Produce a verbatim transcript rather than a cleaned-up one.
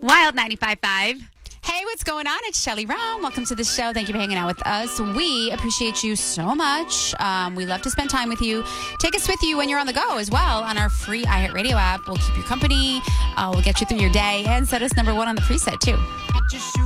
Wild ninety-five point five. Hey, what's going on? It's Shelly Brown. Welcome to the show. Thank you for hanging out with us. We appreciate you so much. Um, we love to spend time with you. Take us with you when you're on the go as well on our free iHeartRadio app. We'll keep you company. Uh, we'll get you through your day and set us number one on the preset, too.